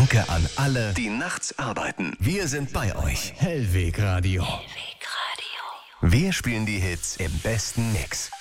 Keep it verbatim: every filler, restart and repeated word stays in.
Danke an alle, die nachts arbeiten. Wir sind bei euch. Hellweg Radio. Hellweg Radio. Wir spielen die Hits im besten Mix.